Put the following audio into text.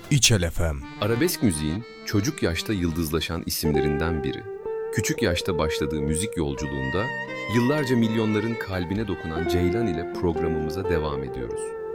İçel FM. Arabesk müziğin çocuk yaşta yıldızlaşan isimlerinden biri. Küçük yaşta başladığı müzik yolculuğunda yıllarca milyonların kalbine dokunan Ceylan ile programımıza devam ediyoruz.